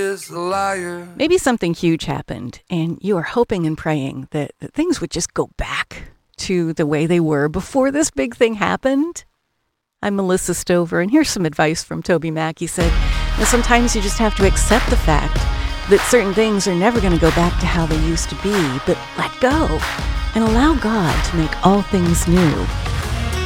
is a liar. Maybe something huge happened, and you are hoping and praying that things would just go back to the way they were before this big thing happened. I'm Melissa Stover, and here's some advice from Toby Mack. He said, sometimes you just have to accept the fact that certain things are never going to go back to how they used to be, but let go and allow God to make all things new.